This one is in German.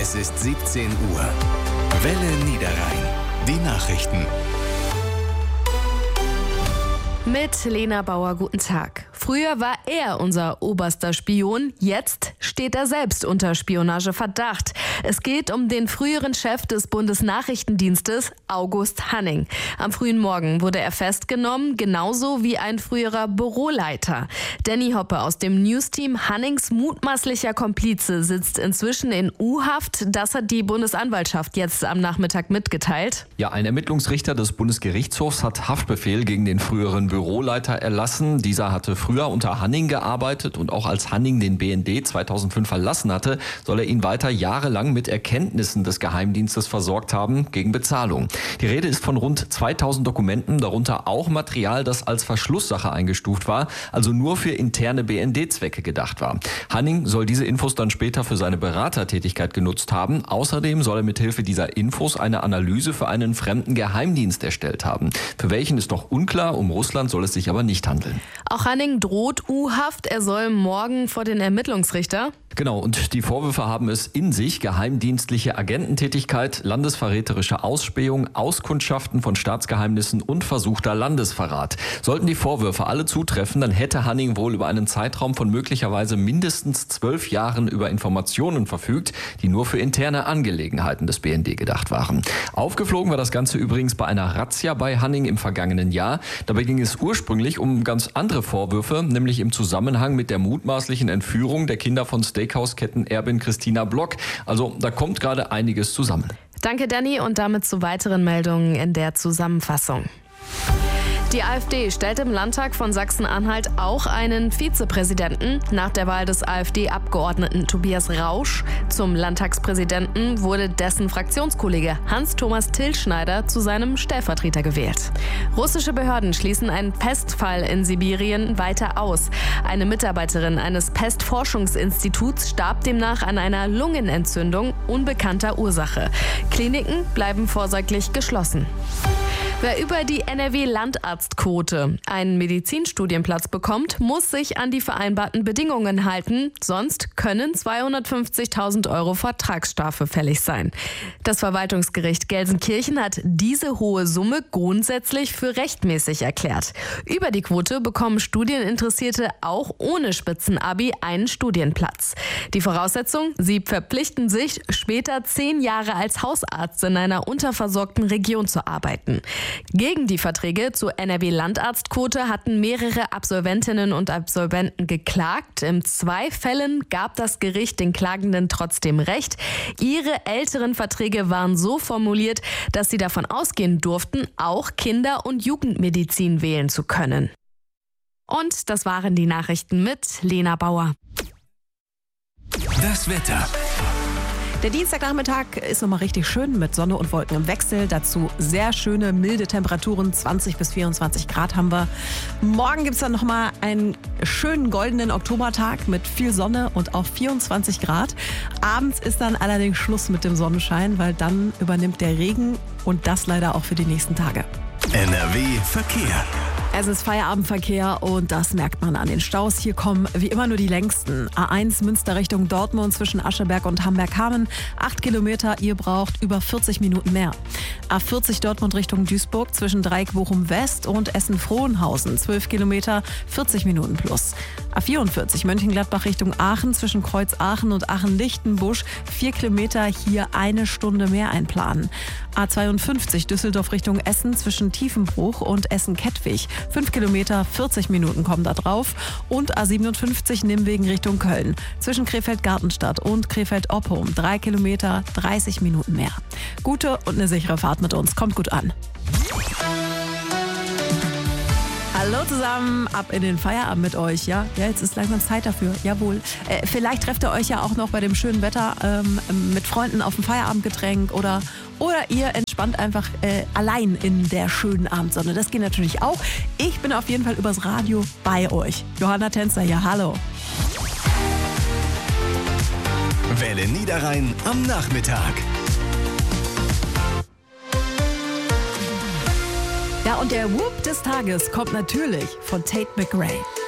Es ist 17 Uhr. Welle Niederrhein. Die Nachrichten. Mit Lena Bauer, guten Tag. Früher war er unser oberster Spion, jetzt steht er selbst unter Spionageverdacht. Es geht um den früheren Chef des Bundesnachrichtendienstes, August Hanning. Am frühen Morgen wurde er festgenommen, genauso wie ein früherer Büroleiter. Danny Hoppe aus dem Newsteam, Hannings mutmaßlicher Komplize, sitzt inzwischen in U-Haft. Das hat die Bundesanwaltschaft jetzt am Nachmittag mitgeteilt. Ja, ein Ermittlungsrichter des Bundesgerichtshofs hat Haftbefehl gegen den früheren Büroleiter erlassen. Dieser hatte früher unter Hanning gearbeitet und auch als Hanning den BND 2005 verlassen hatte, soll er ihn weiter jahrelang mit Erkenntnissen des Geheimdienstes versorgt haben gegen Bezahlung. Die Rede ist von rund 2000 Dokumenten, darunter auch Material, das als Verschlusssache eingestuft war, also nur für interne BND-Zwecke gedacht war. Hanning soll diese Infos dann später für seine Beratertätigkeit genutzt haben. Außerdem soll er mithilfe dieser Infos eine Analyse für einen fremden Geheimdienst erstellt haben. Für welchen ist noch unklar, um Russland soll es sich aber nicht handeln. Auch Hanning droht U-Haft. Er soll morgen vor den Ermittlungsrichter. Genau, und die Vorwürfe haben es in sich: geheimdienstliche Agententätigkeit, landesverräterische Ausspähung, Auskundschaften von Staatsgeheimnissen und versuchter Landesverrat. Sollten die Vorwürfe alle zutreffen, dann hätte Hanning wohl über einen Zeitraum von möglicherweise mindestens 12 Jahren über Informationen verfügt, die nur für interne Angelegenheiten des BND gedacht waren. Aufgeflogen war das Ganze übrigens bei einer Razzia bei Hanning im vergangenen Jahr. Dabei ging es ursprünglich um ganz andere Vorwürfe, nämlich im Zusammenhang mit der mutmaßlichen Entführung der Kinder von Steakhouse-Kettenerbin Christina Block. Also da kommt gerade einiges zusammen. Danke, Danny, und damit zu weiteren Meldungen in der Zusammenfassung. Die AfD stellt im Landtag von Sachsen-Anhalt auch einen Vizepräsidenten. Nach der Wahl des AfD-Abgeordneten Tobias Rausch zum Landtagspräsidenten wurde dessen Fraktionskollege Hans-Thomas Tilschneider zu seinem Stellvertreter gewählt. Russische Behörden schließen einen Pestfall in Sibirien weiter aus. Eine Mitarbeiterin eines Pestforschungsinstituts starb demnach an einer Lungenentzündung unbekannter Ursache. Kliniken bleiben vorsorglich geschlossen. Wer über die NRW-Landarztquote einen Medizinstudienplatz bekommt, muss sich an die vereinbarten Bedingungen halten, sonst können 250.000 € Vertragsstrafe fällig sein. Das Verwaltungsgericht Gelsenkirchen hat diese hohe Summe grundsätzlich für rechtmäßig erklärt. Über die Quote bekommen Studieninteressierte auch ohne Spitzenabi einen Studienplatz. Die Voraussetzung: sie verpflichten sich, später 10 Jahre als Hausarzt in einer unterversorgten Region zu arbeiten. Gegen die Verträge zur NRW-Landarztquote hatten mehrere Absolventinnen und Absolventen geklagt. In 2 Fällen gab das Gericht den Klagenden trotzdem recht. Ihre älteren Verträge waren so formuliert, dass sie davon ausgehen durften, auch Kinder- und Jugendmedizin wählen zu können. Und das waren die Nachrichten mit Lena Bauer. Das Wetter. Der Dienstagnachmittag ist nochmal richtig schön mit Sonne und Wolken im Wechsel. Dazu sehr schöne, milde Temperaturen, 20 bis 24 Grad haben wir. Morgen gibt es dann nochmal einen schönen goldenen Oktobertag mit viel Sonne und auch 24 Grad. Abends ist dann allerdings Schluss mit dem Sonnenschein, weil dann übernimmt der Regen und das leider auch für die nächsten Tage. NRW Verkehr. Es ist Feierabendverkehr und das merkt man an den Staus. Hier kommen wie immer nur die längsten. A1 Münster Richtung Dortmund zwischen Ascheberg und Hamberg-Hameln. 8 Kilometer, ihr braucht über 40 Minuten mehr. A40 Dortmund Richtung Duisburg zwischen Dreieck Bochum West und Essen-Frohnhausen. 12 Kilometer, 40 Minuten plus. A44 Mönchengladbach Richtung Aachen zwischen Kreuz Aachen und Aachen-Lichtenbusch. 4 Kilometer, hier 1 Stunde mehr einplanen. A52 Düsseldorf Richtung Essen zwischen Tiefenbruch und Essen-Kettwig. 5 Kilometer, 40 Minuten kommen da drauf. Und A57 Nimwegen Richtung Köln. Zwischen Krefeld-Gartenstadt und Krefeld-Oppum. 3 Kilometer, 30 Minuten mehr. Gute und eine sichere Fahrt mit uns. Kommt gut an. Hallo zusammen, ab in den Feierabend mit euch, ja? Ja, jetzt ist langsam Zeit dafür, jawohl. Vielleicht trefft ihr euch ja auch noch bei dem schönen Wetter mit Freunden auf dem Feierabendgetränk oder ihr entspannt einfach allein in der schönen Abendsonne. Das geht natürlich auch. Ich bin auf jeden Fall übers Radio bei euch. Johanna Tänzer hier, hallo. Welle Niederrhein am Nachmittag. Ja, und der Whoop des Tages kommt natürlich von Tate McRae.